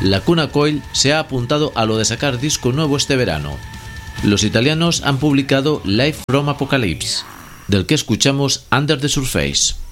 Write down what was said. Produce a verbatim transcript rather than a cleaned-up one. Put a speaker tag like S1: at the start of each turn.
S1: Lacuna Coil se ha apuntado a lo de sacar disco nuevo este verano. Los italianos han publicado Live from Apocalypse, del que escuchamos Under the Surface.